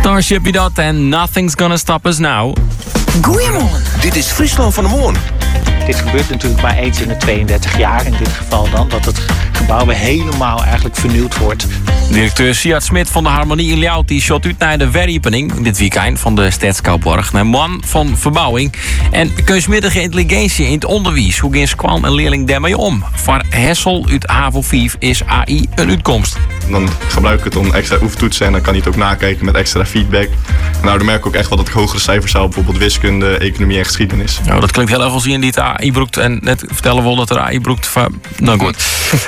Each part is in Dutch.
Starship dat en Nothing's Gonna Stop Us Now. Goeiemorgen. Dit is Friesland van de Morgen. Dit gebeurt natuurlijk maar eens in de 32 jaar in dit geval dan. Dat het gebouw weer helemaal eigenlijk vernieuwd wordt. Directeur Siad Smit van de Harmonie in Ljouwt die shot uit naar de verriepening dit weekend van de Stedskouwborg. Een man van verbouwing en kunstmatige intelligentie in het onderwijs. Hoe gaan kwam een leerling daarmee om? Voor Hessel uit HAVO 5 is AI een uitkomst. Dan gebruik ik het om extra oefentoetsen en dan kan hij het ook nakijken met extra feedback. Nou, dan merk ik ook echt wel dat ik hogere cijfers haal, bijvoorbeeld wiskunde, economie en geschiedenis. Nou, dat klinkt heel erg als in die het AI broekt en net vertellen we wel dat er AI broekt van... Nou goed.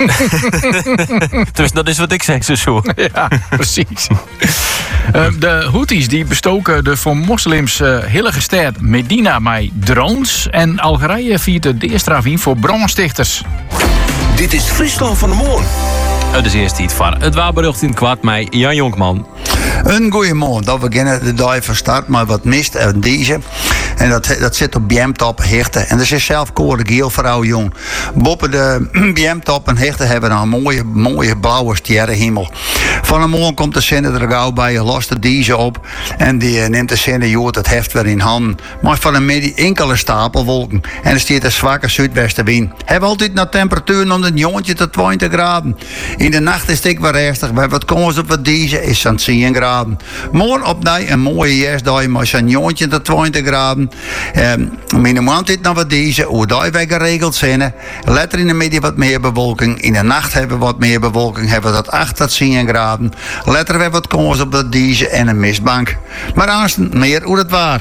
Dus dat is wat ik zeg zo. Ja, precies. De Houthis die bestoken de voor moslims heilige stad Medina met drones. En Algerije viert de deerstrafing voor brandstichters. Dit is Friesland van de Morgen. Het is eerst iets van het waarbericht in het kwart met Jan Jonkman. Een goeiemorgen. Dat we beginnen de dag van start, maar wat mist en deze. En dat zit op BM-top Hechten. En dat is zelf Code Geel, vrouw jong. Boppen de BM-top en Hechten hebben een mooie blauwe sterrenhemel. Van een morgen komt de zinnen er gauw bij, lost de deze op. En die neemt de zinnen, joh, het heft weer in handen. Maar van een enkele stapelwolken. En er staat een zwakke zuidwestenwind. Hebben altijd naar temperatuur om een jongetje tot 20 graden. In de nacht is het wel rustig. Bij wat komst op wat deze is zo'n 10 graden. Morgen opnieuw een mooie jaarsdag met zo'n jongetje tot 20 graden. Minimaal dit naar wat deze. Hoe daar wij geregeld zijn. Letter in de middag wat meer bewolking. In de nacht hebben we wat meer bewolking. Hebben we dat 8 tot 10 graden. Letter we wat komst op dat deze en een mistbank. Maar aanstaan meer hoe het waar.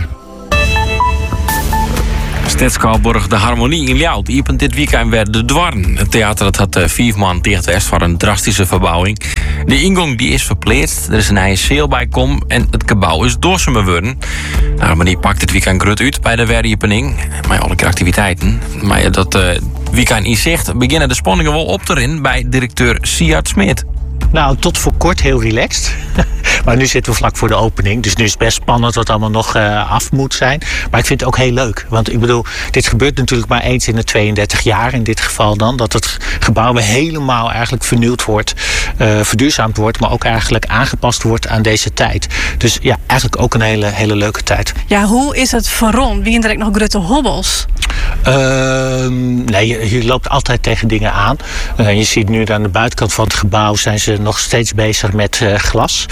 Stedskouwborg de Harmonie in Ljouwt opent dit weekend weer de Dwarn. Het theater dat had 4 man dicht west voor een drastische verbouwing. De ingang die is verpleetst, er is een eigen seel bij kom en het gebouw is doorsumen worden. De Harmonie pakt dit weekend grut uit bij de verriepening, met alle activiteiten. Maar dat weekend in zicht beginnen de spanningen wel op te rin bij directeur Siad Smit. Nou, tot voor kort heel relaxed. Maar nu zitten we vlak voor de opening. Dus nu is het best spannend wat allemaal nog af moet zijn. Maar ik vind het ook heel leuk. Want ik bedoel, dit gebeurt natuurlijk maar eens in de 32 jaar. In dit geval dan. Dat het gebouw weer helemaal eigenlijk vernieuwd wordt. Verduurzaamd wordt. Maar ook eigenlijk aangepast wordt aan deze tijd. Dus ja, eigenlijk ook een hele leuke tijd. Ja, hoe is het voor Ron? Wie direct nog grote hobbels? Nee, je loopt altijd tegen dingen aan. Je ziet nu aan de buitenkant van het gebouw zijn ze nog steeds bezig met glas.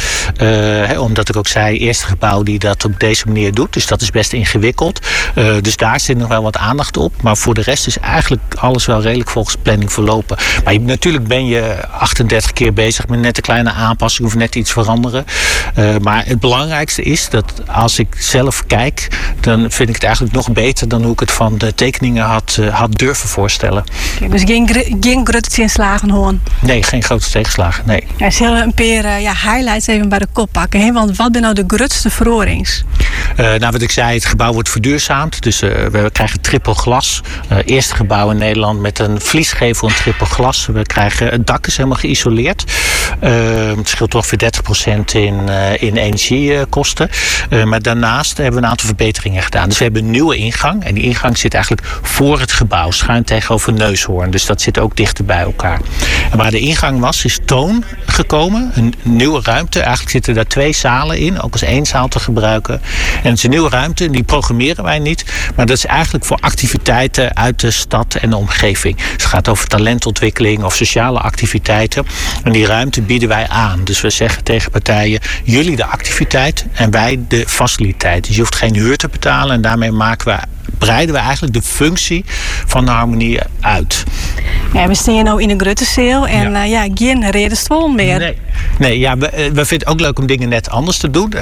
Omdat ik ook zei, eerste gebouw die dat op deze manier doet. Dus dat is best ingewikkeld. Dus daar zit nog wel wat aandacht op. Maar voor de rest is eigenlijk alles wel redelijk volgens planning verlopen. Maar natuurlijk ben je 38 keer bezig met net een kleine aanpassing of net iets veranderen. Maar het belangrijkste is dat als ik zelf kijk, dan vind ik het eigenlijk nog beter dan hoe ik het van de tekeningen had durven voorstellen. Okay, dus geen grote tegenslagen hoor? Nee, geen grote tegenslagen, nee. Ja, zullen we een paar highlights even bij de kop pakken? Hè? Want wat zijn nou de grootste verorings? Nou, wat ik zei, het gebouw wordt verduurzaamd. Dus we krijgen triple glas. Eerste gebouw in Nederland met een vliesgevel en triple glas. We krijgen, het dak is helemaal geïsoleerd. Het scheelt ongeveer 30% in energiekosten. Maar daarnaast hebben we een aantal verbeteringen gedaan. Dus we hebben een nieuwe ingang. En die ingang zit eigenlijk voor het gebouw, schuin tegenover Neushoorn. Dus dat zit ook dichter bij elkaar. En waar de ingang was, is Toon gekomen. Een nieuwe ruimte. Eigenlijk zitten daar 2 zalen in, ook als 1 zaal te gebruiken. En het is een nieuwe ruimte, die programmeren wij niet. Maar dat is eigenlijk voor activiteiten uit de stad en de omgeving. Dus het gaat over talentontwikkeling of sociale activiteiten. En die ruimte bieden wij aan. Dus we zeggen tegen partijen, jullie de activiteit en wij de faciliteit. Dus je hoeft geen huur te betalen en daarmee breiden we eigenlijk de functie van de Harmonie uit. Ja, we staan hier nou in een Gruttenseel en geen redenswol meer. Nee, ja, we vinden het ook leuk om dingen net anders te doen.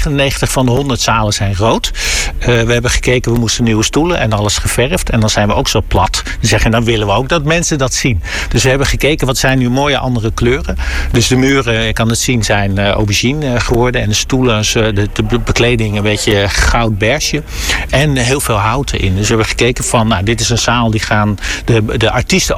99 van de 100 zalen zijn rood. We hebben gekeken, we moesten nieuwe stoelen en alles geverfd. En dan zijn we ook zo plat. Dan willen we ook dat mensen dat zien. Dus we hebben gekeken, wat zijn nu mooie andere kleuren. Dus de muren, je kan het zien, zijn aubergine geworden. En de stoelen, de bekleding een beetje goud-beige. En heel veel hout in. Dus we hebben gekeken van, nou, dit is een zaal die gaan de artiesten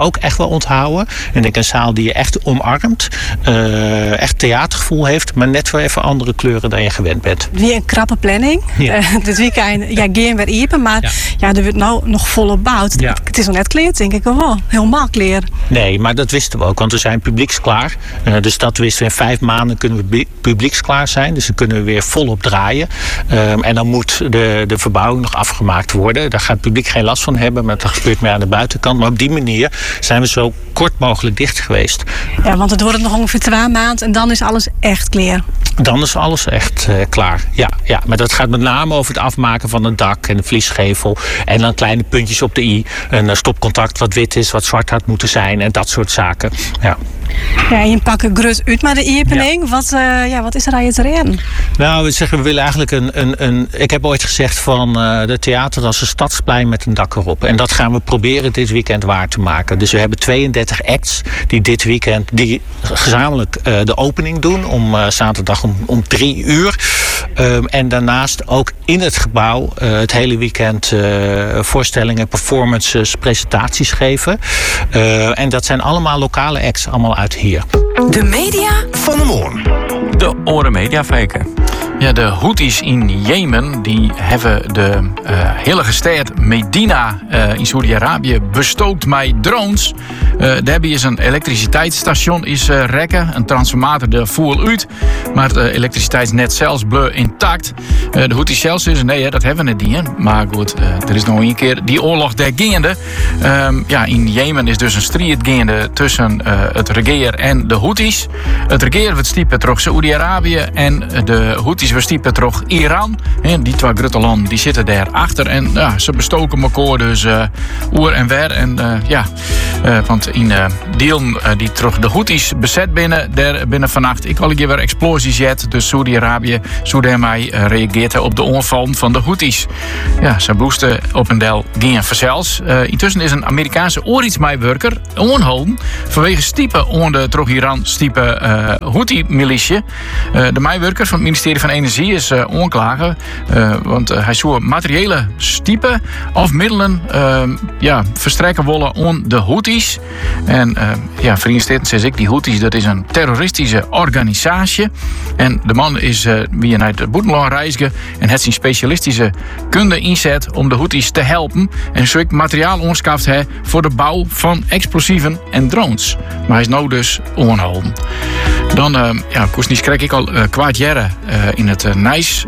ook echt wel onthouden. En ik een zaal die je echt omarmt. Echt theatergevoel heeft, maar net weer even andere kleuren dan je gewend bent. Weer een krappe planning. Ja. Dit weekend gaan weer iepen, maar er wordt nou nog volop bouwd. Ja. Het is nog net kleerd, denk ik wel. Helemaal kleer. Nee, maar dat wisten we ook, want we zijn publieksklaar. Dus dat wisten we in 5 maanden kunnen we publieksklaar zijn. Dus dan kunnen we weer volop draaien. En dan moet de verbouwing nog afgemaakt worden. Daar gaat het publiek geen last van hebben, maar dat gebeurt meer aan de buitenkant. Maar op die manier zijn we zo kort mogelijk dicht geweest. Ja, want het wordt nog ongeveer 2 maanden en dan is alles echt kleer. Dan is alles echt klaar. Ja, maar dat gaat met name over het afmaken van het dak en de vliesgevel. En dan kleine puntjes op de i. Een stopcontact wat wit is, wat zwart had moeten zijn. En dat soort zaken. Ja. Ja, en je pakt een grut uit maar de iepening. Ja. Wat is er aan je te reden? Nou, we willen eigenlijk ik heb ooit gezegd van de theater als een stadsplein met een dak erop. En dat gaan we proberen dit weekend waar te maken. Dus we hebben 32 acts die dit weekend gezamenlijk de opening doen. Zaterdag om 3 uur. En daarnaast ook in het gebouw het hele weekend voorstellingen, performances, presentaties geven. En dat zijn allemaal lokale acts, allemaal uit hier. De media van de morgen. De Oren Media Faker. Ja, de Houthis in Jemen die hebben de heilige stad Medina in Saudi-Arabië bestookt met drones. Daarbij is een elektriciteitsstation rekken. Een transformator de voer uit. Maar het elektriciteitsnet zelfs bleu intact. De Houthis zelfs zeggen nee, dat hebben we niet. Maar goed, er is nog een keer die oorlog daar gaande. In Jemen is dus een strijd gaande tussen het regeer en de Houthis. Het regeer wordt stiepen terug Saudi-Arabië en de Houthis we stiepen terug Iran. En die 2 grote landen die zitten daarachter. En ze bestoken elkaar dus oer en weer. En want in delen die terug de Houthis bezet binnen vannacht. Ik al een keer weer explosies jet. Dus Saudi-Arabië, daarmee reageert op de aanvallen van de Houthis. Ja, ze bloesten op een deel geen verzels. Intussen is een Amerikaanse oorlogsmijwerker onhouden vanwege stiepen onder terug Iran stiepen Houthi-militie. De mijwerker van het ministerie van Energie is onklagen. Want hij zou materiële stiepen of middelen verstrekken willen aan de Houthis. En vrienden zeg ik, die Houthis dat is een terroristische organisatie. En de man is wie naar het boetenland reizen en het zijn specialistische kunde inzet om de Houthis te helpen. En zo ik materiaal onskaft hij voor de bouw van explosieven en drones. Maar hij is nou dus onhouden. Dan krijg ik al kwaad jaren in het Nijs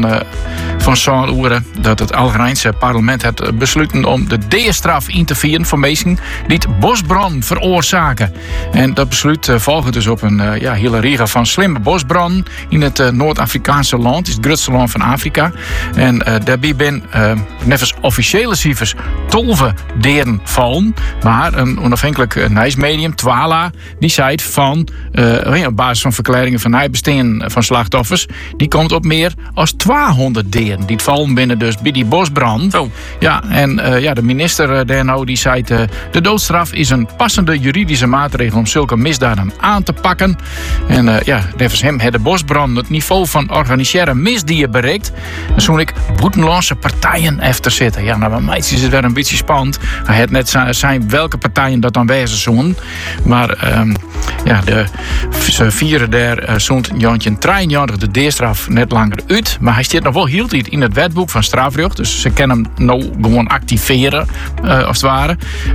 van zo'n uren dat het Algerijnse parlement heeft besloten om de deerstraf in te vieren voor mensen die het bosbrand veroorzaken. En dat besluit volgt dus op een hele riga van slimme bosbranden in het Noord-Afrikaanse land. Het is het grootste land van Afrika. En daarbij ben nevens officiële cijfers 12 deren vallen. Maar een onafhankelijk Nijsmedium, Twala, die zei van op basis van verklaringen van nijbesteen van slachtoffers, die komt op meer dan 200 deren. Die vallen binnen dus bij die bosbrand. Oh. Ja, en de minister daar nou, die zei de doodstraf is een passende juridische maatregel om zulke misdaden aan te pakken. En nevens hem had de bosbrand het niveau van organisaire misdieren bereikt. En toen ik boetenlandse partijen efter zitten. Ja, nou, bij mij is het weer een beetje spannend. Hij had net zijn welke partijen dat dan wezen zoen. Maar ze vieren daar zo'n Jantje Treinjarig de deerstraf net langer uit. Maar hij zit nog wel hield iets in het wetboek van strafrecht. Dus ze kunnen hem nou gewoon activeren, als het ware.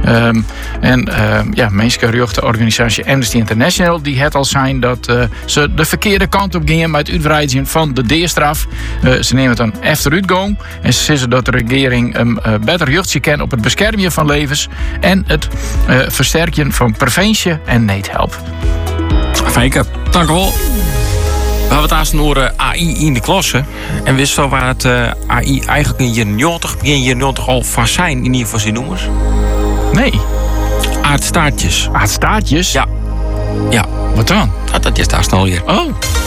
Mensenrechtenorganisatie Amnesty International die het al zijn dat ze de verkeerde kant op gingen met het uitbreiden van de deerstraf. Ze nemen het dan achteruitgang en ze zeggen dat de regering beter juchtje kent op het beschermen van levens en het versterken van preventie en needhelp. Faker, dank u wel. We hebben het aanstaan AI in de klasse. En wist zo waar het AI eigenlijk in je 90 al van zijn, in ieder geval zijn noemers? Nee. Aardstaartjes. Aardstaartjes? Ja. Wat dan? Dat is daar snel hier. Oh.